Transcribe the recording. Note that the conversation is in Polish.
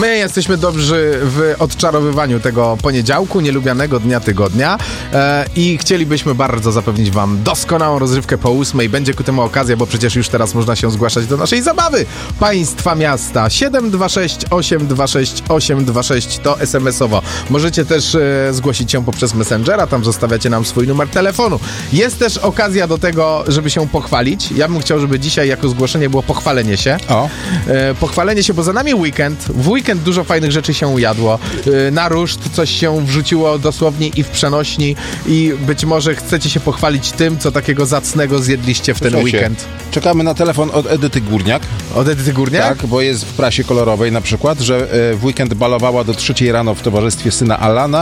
My jesteśmy dobrzy w odczarowywaniu tego poniedziałku, nielubianego dnia tygodnia i chcielibyśmy bardzo zapewnić wam doskonałą rozrywkę po 8. Będzie ku temu okazja, bo przecież już teraz można się zgłaszać do naszej zabawy. Państwa miasta 726 826 826 to SMS-owo. Możecie też zgłosić się poprzez Messengera, tam zostawiacie nam swój numer telefonu. Jest też okazja do tego, żeby się pochwalić. Ja bym chciał, żeby dzisiaj jako zgłoszenie było pochwalenie się. Pochwalenie się, bo za nami weekend. W weekend dużo fajnych rzeczy się ujadło. Na ruszt coś się wrzuciło dosłownie i w przenośni i być może chcecie się pochwalić tym, co takiego zacnego zjedliście w ten weekend. Czekamy na telefon od Edyty Górniak. Od Edyty Górniak? Tak, bo jest w prasie kolorowej na przykład, że w weekend balowała do 3 rano w towarzystwie syna Alana